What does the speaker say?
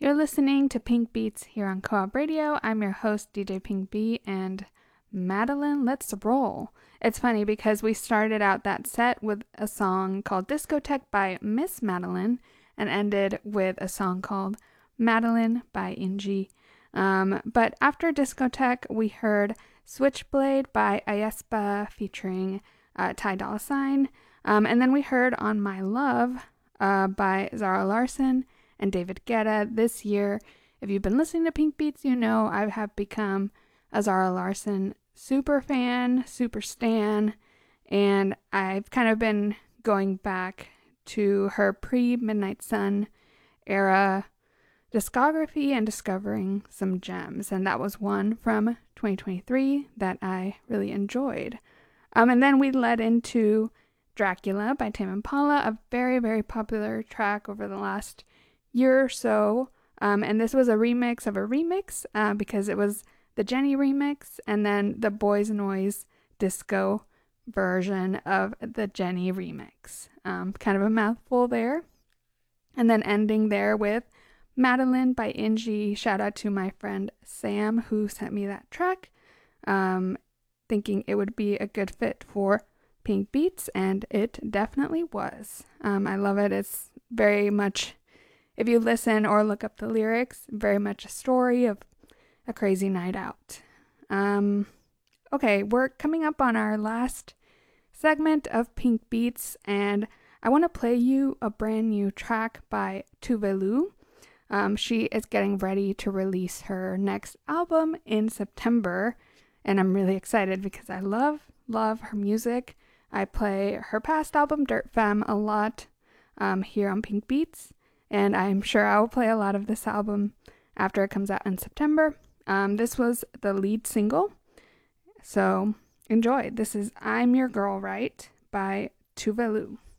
You're listening to Pink Beats here on Co-op Radio. I'm your host, DJ Pink B, and Madeline, let's roll. It's funny because we started out that set with a song called Discotheque by Miss Madeline and ended with a song called Madeline by Inji. But after Discotheque, we heard Switchblade by Aespa featuring Ty Dolla $ign. And then we heard On My Love by Zara Larsson and David Guetta. This year, if you've been listening to Pink Beats, you know I have become a Zara Larsson super fan, super stan, and I've kind of been going back to her pre-Midnight Sun era discography and discovering some gems, and that was one from 2023 that I really enjoyed. And then we led into Dracula by Tame Impala, a very, very popular track over the last year or so, and this was a remix of a remix because it was the Jenny remix and then the Boys Noise disco version of the Jenny remix. Kind of a mouthful there. And then ending there with Madeline by Inji. Shout out to my friend Sam who sent me that track, thinking it would be a good fit for Pink Beats, and it definitely was. I love it. It's very much, if you listen or look up the lyrics, very much a story of a crazy night out. Okay, we're coming up on our last segment of Pink Beats, and I want to play you a brand new track by Tuvalu. She is getting ready to release her next album in September, and I'm really excited because I love her music. I play her past album, Dirt Femme, a lot here on Pink Beats, and I'm sure I will play a lot of this album after it comes out in September. This was the lead single, so enjoy. This is I'm Your Girl Right by Tuvalu.